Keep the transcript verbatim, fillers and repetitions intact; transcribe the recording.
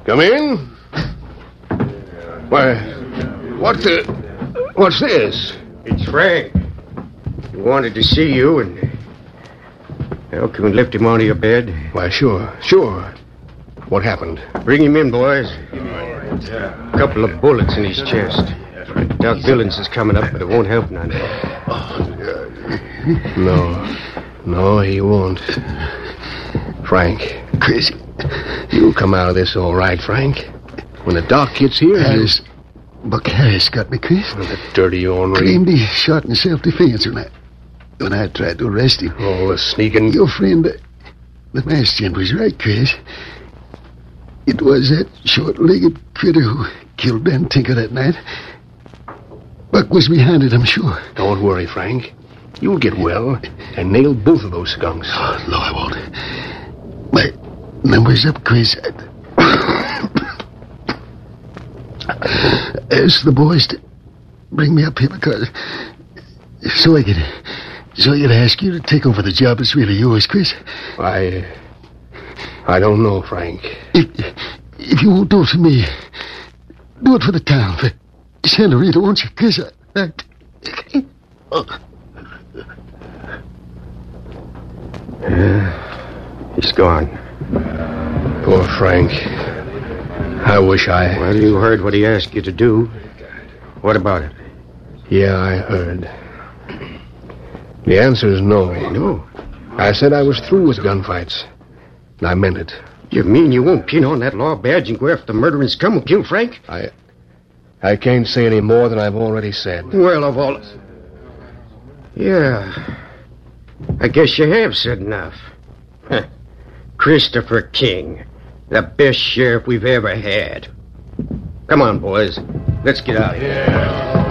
Come in. Why, what the... What's this? It's Frank. He wanted to see you, and... Well, can we lift him onto your bed? Why, sure, sure. What happened? Bring him in, boys. A couple of bullets in his chest. Doc Billings is coming up, but it won't help none. No. No, he won't. Frank. Chris. You'll come out of this all right, Frank. When the doc gets here, Harris. Buck Harris got me, Chris. Oh, that dirty ornery. Claimed he shot in self-defense when I, when I tried to arrest him. Oh, the sneaking... Your friend, uh, the masked gent, was right, Chris. It was that short-legged critter who killed Ben Tinker that night. Buck was behind it, I'm sure. Don't worry, Frank. You'll get well and nail both of those skunks. Oh, no, I won't. My number's up, Chris. Ask the boys to bring me up here because... So I could... So I could ask you to take over the job that's really yours, Chris. I... I don't know, Frank. If, if you won't do it for me, do it for the town, for Santa Rita, won't you, Chris? I, I, oh. Yeah, he's gone. Poor Frank. I wish I... Well, you heard what he asked you to do. What about it? Yeah, I heard. The answer is no. No? I said I was through with gunfights. And I meant it. You mean you won't pin on that law badge and go after the murdering scum who killed Frank? I... I can't say any more than I've already said. Well, of all... Yeah. I guess you have said enough. Huh. Christopher King. The best sheriff we've ever had. Come on, boys. Let's get out of here. Yeah.